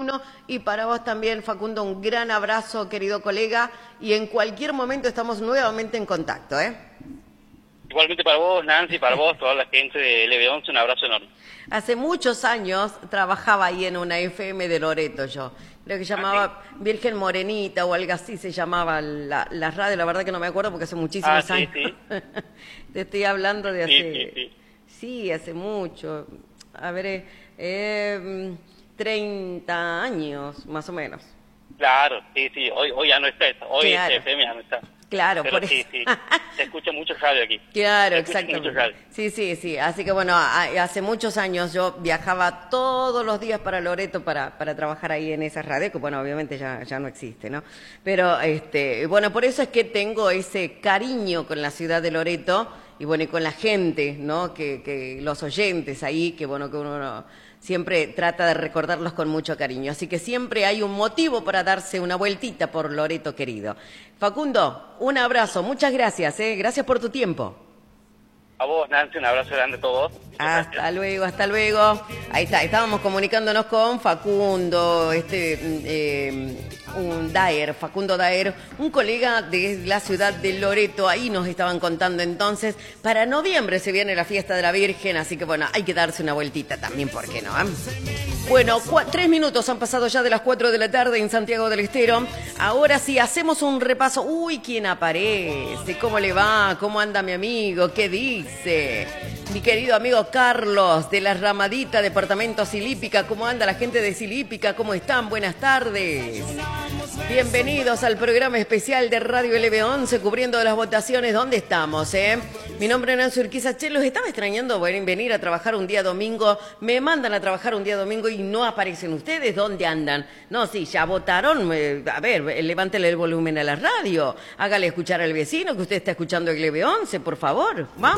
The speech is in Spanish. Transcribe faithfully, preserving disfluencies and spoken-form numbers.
alumno. Y para vos también, Facundo, un gran abrazo, querido colega. Y en cualquier momento estamos nuevamente en contacto, ¿eh? Igualmente para vos, Nancy, para vos, toda la gente de L B once, un abrazo enorme. Hace muchos años trabajaba ahí en una F M de Loreto yo. Creo que se llamaba ¿Ah, sí? Virgen Morenita o algo así se llamaba la, la radio. La verdad que no me acuerdo porque hace muchísimos Ah, sí, años. sí. Te estoy hablando de hace... Sí, sí, sí. Sí, hace mucho. A ver, eh, eh, treinta años, más o menos. Claro, sí, sí, hoy, hoy ya no está eso, hoy Claro. F M ya no está. Claro, Pero por sí, eso. sí, se escucha mucho radio aquí. Claro, Se escucha mucho exactamente. radio. Sí, sí, sí. Así que bueno, a- hace muchos años yo viajaba todos los días para Loreto para, para trabajar ahí en esa radio, que bueno, obviamente ya, ya no existe, ¿no? Pero este, bueno, por eso es que tengo ese cariño con la ciudad de Loreto y bueno, y con la gente, ¿no? Que, que los oyentes ahí, que bueno, que uno no- siempre trata de recordarlos con mucho cariño. Así que siempre hay un motivo para darse una vueltita por Loreto querido. Facundo, un abrazo, muchas gracias, ¿eh? Gracias por tu tiempo. A vos, Nancy, un abrazo grande a todos. Hasta luego, hasta luego. Ahí está, estábamos comunicándonos con Facundo, este, eh, un Daer, Facundo Daer, un colega de la ciudad de Loreto. Ahí nos estaban contando entonces, para noviembre se viene la fiesta de la Virgen, así que bueno, hay que darse una vueltita también, ¿por qué no? ¿Eh? Bueno, tres minutos han pasado ya de las cuatro de la tarde en Santiago del Estero. Ahora sí, hacemos un repaso. Uy, ¿quién aparece? ¿Cómo le va? ¿Cómo anda mi amigo? ¿Qué dice? Mi querido amigo Carlos de la Ramadita, Departamento Silípica. ¿Cómo anda la gente de Silípica? ¿Cómo están? Buenas tardes. Bienvenidos al programa especial de Radio L B once, cubriendo las votaciones. ¿Dónde estamos, eh? Mi nombre es Nancy Urquiza. Che, los estaba extrañando venir a trabajar un día domingo. Me mandan a trabajar un día domingo y no aparecen ustedes. ¿Dónde andan? No, sí, ya votaron. Eh, a ver, levántele el volumen a la radio. Hágale escuchar al vecino que usted está escuchando L B once, por favor. Vamos.